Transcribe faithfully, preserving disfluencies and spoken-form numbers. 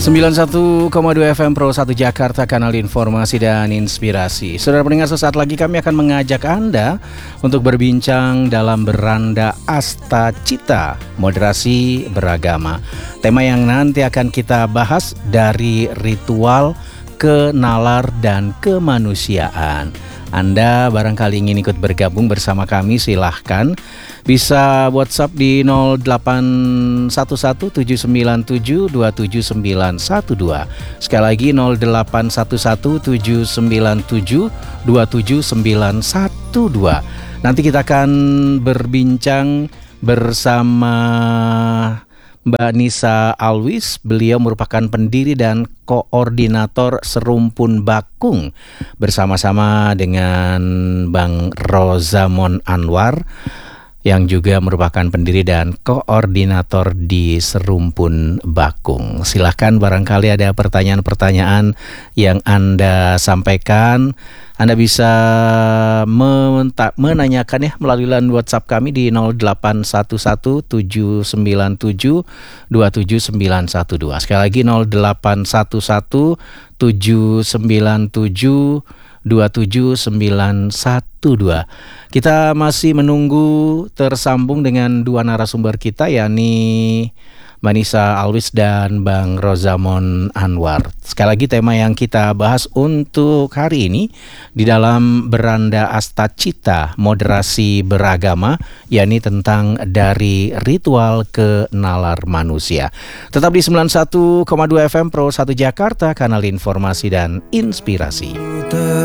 sembilan puluh satu koma dua F M Pro satu Jakarta, kanal informasi dan inspirasi. Saudara pendengar, sesaat lagi kami akan mengajak Anda untuk berbincang dalam Beranda Asta Cita, moderasi beragama. Tema yang nanti akan kita bahas dari ritual ke nalar dan kemanusiaan. Anda barangkali ingin ikut bergabung bersama kami, silahkan. Bisa WhatsApp di nol delapan satu satu tujuh sembilan tujuh dua tujuh sembilan satu dua. Sekali lagi nol delapan satu satu tujuh sembilan tujuh dua tujuh sembilan satu dua. Nanti kita akan berbincang bersama Mbak Nisa Alwis. Beliau merupakan pendiri dan koordinator Serumpun Bakung bersama-sama dengan Bang Rozamon Anwar yang juga merupakan pendiri dan koordinator di Serumpun Bakung. Silahkan barangkali ada pertanyaan-pertanyaan yang Anda sampaikan. Anda bisa menta- menanyakan ya melalui line WhatsApp kami di nol delapan satu satu tujuh sembilan tujuh dua tujuh sembilan satu dua. Sekali lagi nol delapan satu satu tujuh sembilan tujuh dua tujuh sembilan satu dua. Kita masih menunggu tersambung dengan dua narasumber kita, yakni Mbak Nisa Alwis dan Bang Rozamon Anwar. Sekali lagi tema yang kita bahas untuk hari ini di dalam Beranda Asta Cita, moderasi beragama, yakni tentang dari ritual ke nalar manusia. Tetap di sembilan puluh satu koma dua F M Pro satu Jakarta, kanal informasi dan inspirasi.